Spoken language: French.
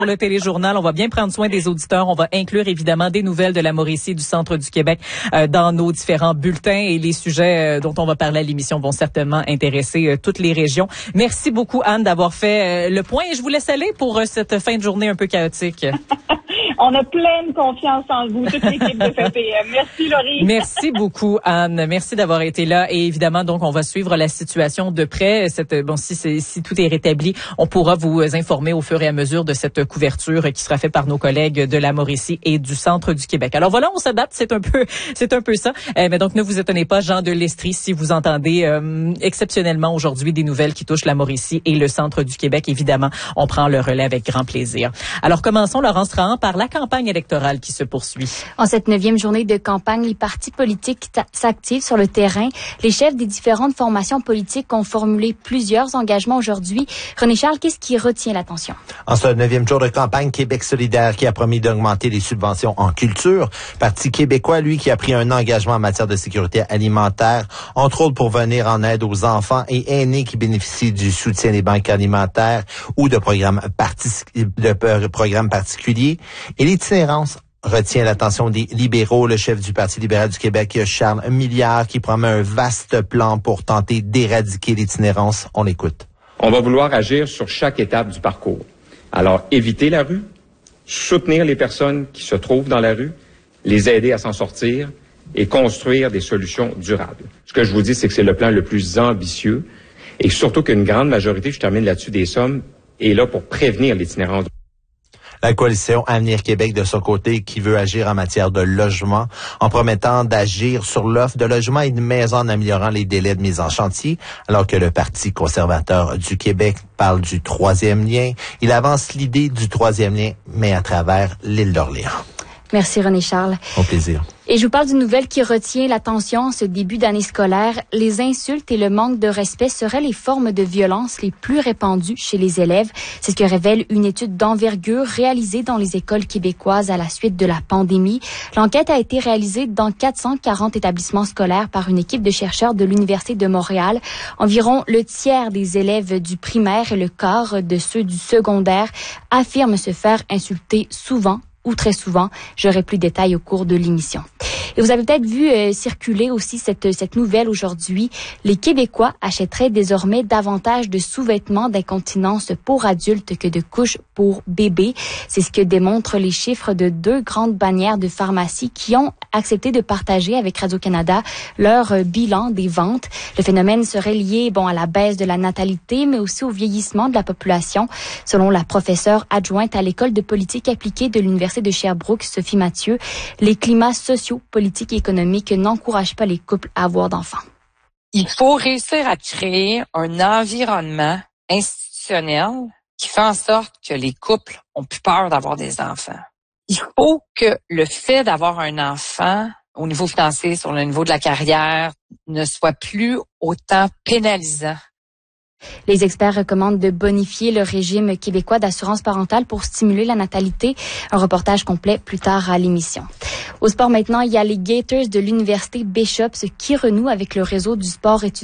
Pour le téléjournal, on va bien prendre soin des auditeurs. On va inclure évidemment des nouvelles de la Mauricie et du centre du Québec dans nos différents bulletins, et les sujets dont on va parler à l'émission vont certainement intéresser toutes les régions. Merci beaucoup, Anne, d'avoir fait le point, et je vous laisse aller pour cette fin de journée un peu chaotique. On a pleine confiance en vous, toute l'équipe de FPM. Merci, Laurie. Merci beaucoup, Anne. Merci d'avoir été là. Et évidemment, donc, on va suivre la situation de près. Si tout est rétabli, on pourra vous informer au fur et à mesure de cette couverture qui sera faite par nos collègues de la Mauricie et du centre du Québec. Alors voilà, on s'adapte. C'est un peu ça. Mais donc, ne vous étonnez pas, Jean de l'Estrie, si vous entendez exceptionnellement aujourd'hui des nouvelles qui touchent la Mauricie et le centre du Québec. Évidemment, on prend le relais avec grand plaisir. Alors, commençons, Laurence Trahan, par la campagne électorale qui se poursuit. En cette 9e journée de campagne, les partis politiques s'activent sur le terrain. Les chefs des différentes formations politiques ont formulé plusieurs engagements aujourd'hui. René Charles, qu'est-ce qui retient l'attention? En ce 9e jour de campagne, Québec solidaire qui a promis d'augmenter les subventions en culture. Parti québécois, lui, qui a pris un engagement en matière de sécurité alimentaire, entre autres pour venir en aide aux enfants et aînés qui bénéficient du soutien des banques alimentaires ou de programmes particuliers. Et l'itinérance retient l'attention des libéraux. Le chef du Parti libéral du Québec, Charles Milliard, qui promet un vaste plan pour tenter d'éradiquer l'itinérance. On l'écoute. On va vouloir agir sur chaque étape du parcours. Alors, éviter la rue, soutenir les personnes qui se trouvent dans la rue, les aider à s'en sortir et construire des solutions durables. Ce que je vous dis, c'est que c'est le plan le plus ambitieux et surtout qu'une grande majorité, je termine là-dessus, des sommes est là pour prévenir l'itinérance. La coalition Avenir Québec, de son côté, qui veut agir en matière de logement, en promettant d'agir sur l'offre de logement et de maisons en améliorant les délais de mise en chantier, alors que le Parti conservateur du Québec parle du troisième lien. Il avance l'idée du troisième lien, mais à travers l'île d'Orléans. Merci René Charles. Au plaisir. Et je vous parle d'une nouvelle qui retient l'attention en ce début d'année scolaire. Les insultes et le manque de respect seraient les formes de violence les plus répandues chez les élèves. C'est ce que révèle une étude d'envergure réalisée dans les écoles québécoises à la suite de la pandémie. L'enquête a été réalisée dans 440 établissements scolaires par une équipe de chercheurs de l'Université de Montréal. Environ le tiers des élèves du primaire et le quart de ceux du secondaire affirment se faire insulter souvent ou très souvent. J'aurai plus de détails au cours de l'émission. Et vous avez peut-être vu circuler aussi cette nouvelle aujourd'hui. Les Québécois achèteraient désormais davantage de sous-vêtements d'incontinence pour adultes que de couches pour bébés. C'est ce que démontrent les chiffres de 2 grandes bannières de pharmacie qui ont accepté de partager avec Radio-Canada leur bilan des ventes. Le phénomène serait lié à la baisse de la natalité, mais aussi au vieillissement de la population. Selon la professeure adjointe à l'école de politique appliquée de l'Université de Sherbrooke, Sophie Mathieu, les climats sociaux, politiques et économiques n'encouragent pas les couples à avoir d'enfants. Il faut réussir à créer un environnement institutionnel qui fait en sorte que les couples ont plus peur d'avoir des enfants. Il faut que le fait d'avoir un enfant au niveau financier, sur le niveau de la carrière, ne soit plus autant pénalisant. Les experts recommandent de bonifier le régime québécois d'assurance parentale pour stimuler la natalité. Un reportage complet plus tard à l'émission. Au sport maintenant, il y a les Gators de l'Université Bishops qui renouent avec le réseau du sport étudiant